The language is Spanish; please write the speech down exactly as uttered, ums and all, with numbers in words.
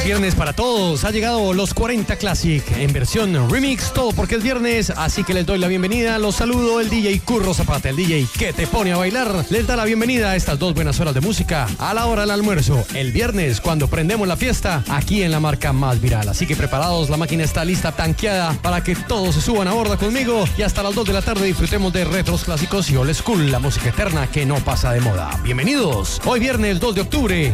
viernes para todos. Ha llegado los cuarenta Classic en versión remix. Todo porque es viernes, así que les doy la bienvenida. Los saludo el D J Curro Zapata, el D J que te pone a bailar. Les da la bienvenida a estas dos buenas horas de música a la hora del almuerzo. El viernes, cuando prendemos la fiesta, aquí en la marca más viral. Así que preparados, la máquina está lista, tanqueada, para que todos se suban a bordo conmigo. Y hasta las dos de la tarde disfrutemos de retros clásicos y old school, la música eterna que no pasa de moda. Bienvenidos. Hoy viernes dos de octubre.